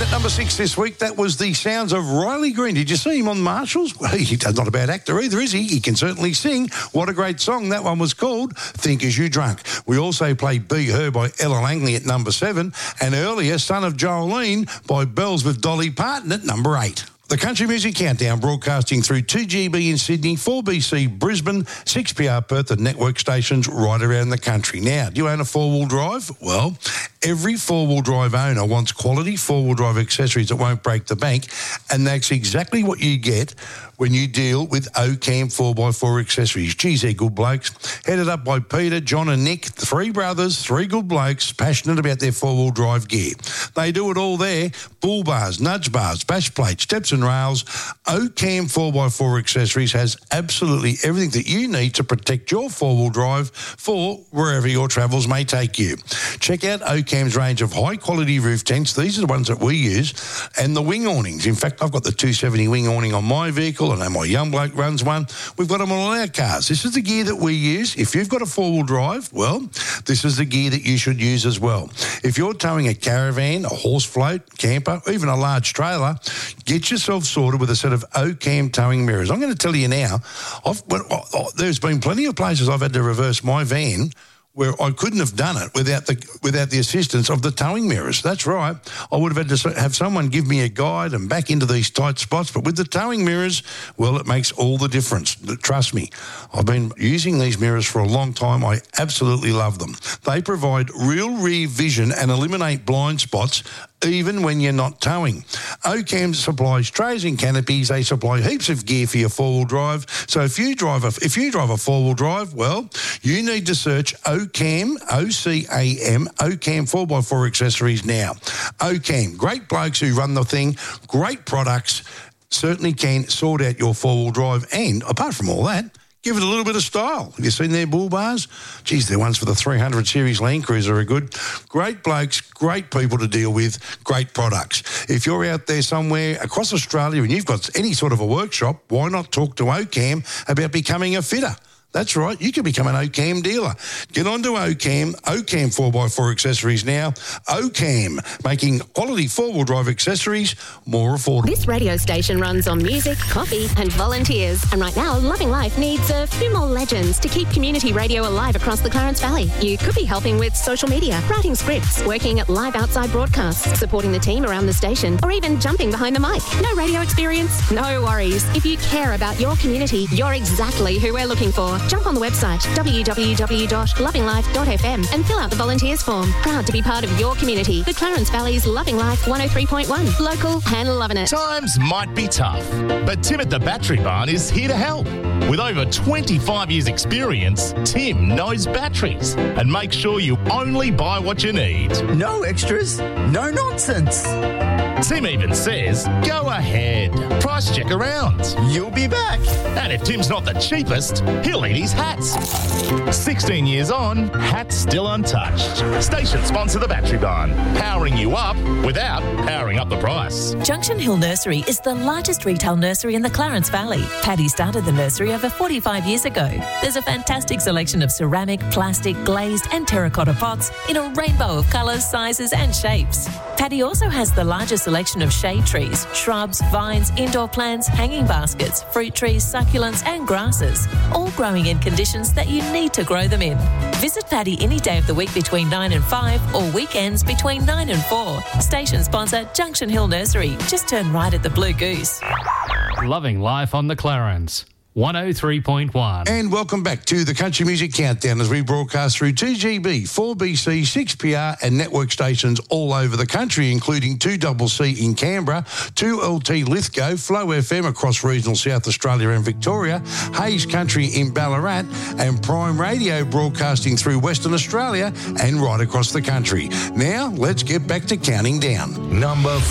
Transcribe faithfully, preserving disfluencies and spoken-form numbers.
And at number six this week, that was the sounds of Riley Green. Did you see him on Marshalls? Well, he's not a bad actor either, is he? He can certainly sing. What a great song. That one was called Think As You Drunk. We also played Be Her by Ella Langley at number seven, and earlier, Son of Jolene by Bells with Dolly Parton at number eight. The Country Music Countdown broadcasting through two G B in Sydney, four B C Brisbane, six P R Perth and network stations right around the country. Now, do you own a four-wheel drive? Well, every four-wheel drive owner wants quality four-wheel drive accessories that won't break the bank, and that's exactly what you get when you deal with Ocam four by four accessories. Geez, they're good blokes. Headed up by Peter, John and Nick, three brothers, three good blokes, passionate about their four-wheel drive gear. They do it all there. Bull bars, nudge bars, bash plates, steps and rails. Ocam four by four accessories has absolutely everything that you need to protect your four-wheel drive for wherever your travels may take you. Check out Ocam's range of high-quality roof tents. These are the ones that we use. And the wing awnings. In fact, I've got the two seventy wing awning on my vehicle. I know my young bloke runs one. We've got them on all our cars. This is the gear that we use. If you've got a four-wheel drive, well, this is the gear that you should use as well. If you're towing a caravan, a horse float, camper, or even a large trailer, get yourself sorted with a set of Ocam towing mirrors. I'm going to tell you now, I've, well, oh, there's been plenty of places I've had to reverse my van where I couldn't have done it without the without the assistance of the towing mirrors. That's right. I would have had to have someone give me a guide and back into these tight spots. But with the towing mirrors, well, it makes all the difference. Trust me, I've been using these mirrors for a long time. I absolutely love them. They provide real rear vision and eliminate blind spots even when you're not towing. Ocam supplies trays and canopies. They supply heaps of gear for your four-wheel drive. So if you drive a, if you drive a four-wheel drive, well, you need to search Ocam, O C A M, Ocam four by four accessories now. Ocam, great blokes who run the thing, great products, certainly can sort out your four-wheel drive. And apart from all that, give it a little bit of style. Have you seen their bull bars? Geez, their ones for the three hundred series Land Cruiser are good. Great blokes, great people to deal with, great products. If you're out there somewhere across Australia and you've got any sort of a workshop, why not talk to Ocam about becoming a fitter? That's right, you can become an Ocam dealer. Get on to Ocam, Ocam four by four accessories now. Ocam, making quality four-wheel drive accessories more affordable. This radio station runs on music, coffee and volunteers. And right now, Loving Life needs a few more legends to keep community radio alive across the Clarence Valley. You could be helping with social media, writing scripts, working at live outside broadcasts, supporting the team around the station, or even jumping behind the mic. No radio experience? No worries. If you care about your community, you're exactly who we're looking for. Jump on the website w w w dot loving life dot f m and fill out the volunteers form. Proud to be part of your community. The Clarence Valley's Loving Life one oh three point one. Local and loving it. Times might be tough, but Tim at the Battery Barn is here to help. With over twenty-five years experience, Tim knows batteries and makes sure you only buy what you need. No extras, no nonsense. Tim even says, go ahead, price check around. You'll be back. And if Tim's not the cheapest, he'll eat his hats. sixteen years on, hats still untouched. Station sponsor the Battery Barn, powering you up without powering up the price. Junction Hill Nursery is the largest retail nursery in the Clarence Valley. Paddy started the nursery over forty-five years ago. There's a fantastic selection of ceramic, plastic, glazed and terracotta pots in a rainbow of colours, sizes and shapes. Paddy also has the largest selection of shade trees, shrubs, vines, indoor plants, hanging baskets, fruit trees, succulents and grasses, all growing in conditions that you need to grow them in. Visit Paddy any day of the week between nine and five or weekends between nine and four. Station sponsor Junction Hill Nursery. Just turn right at the Blue Goose. Loving Life on the Clarence. one oh three point one. And welcome back to the Country Music Countdown as we broadcast through two G B, four B C, six P R and network stations all over the country, including two C C in Canberra, two L T Lithgow, Flow F M across regional South Australia and Victoria, Hayes Country in Ballarat, and Prime Radio broadcasting through Western Australia and right across the country. Now, let's get back to counting down. Number